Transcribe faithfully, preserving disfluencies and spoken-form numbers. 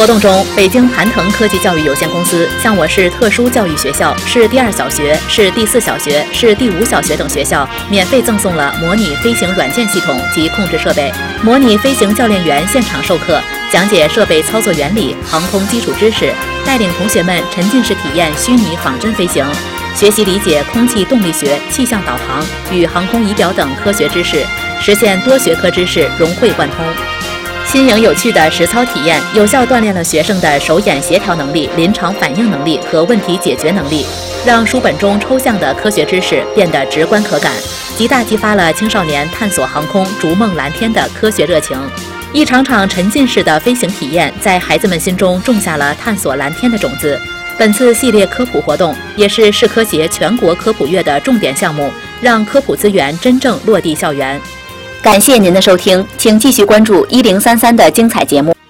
活动中，北京盘腾科技教育有限公司向我市特殊教育学校、市第二小学、市第四小学、市第五小学等学校免费赠送了模拟飞行软件系统及控制设备，模拟飞行教练员现场授课，讲解设备操作原理、航空基础知识，带领同学们沉浸式体验虚拟仿真飞行，学习理解空气动力学、气象导航与航空仪表等科学知识，实现多学科知识融会贯通。新颖有趣的实操体验，有效锻炼了学生的手眼协调能力、临场反应能力和问题解决能力，让书本中抽象的科学知识变得直观可感，极大激发了青少年探索航空、逐梦蓝天的科学热情。一场场沉浸式的飞行体验，在孩子们心中种下了探索蓝天的种子。本次系列科普活动也是市科协全国科普月的重点项目，让科普资源真正落地校园。感谢您的收听，请继续关注一零三三的精彩节目。